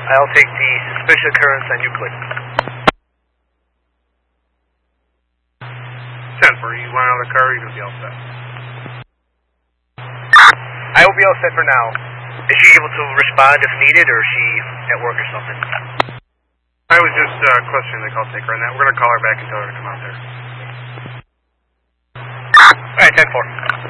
I'll take the suspicious occurrence on Euclid. 10-4, you want another car or you going to be all set? I will be all set for now. Is she able to respond if needed, or is she at work or something? I was just questioning the call taker on that. We're going to call her back and tell her to come out there. Alright, 10-4.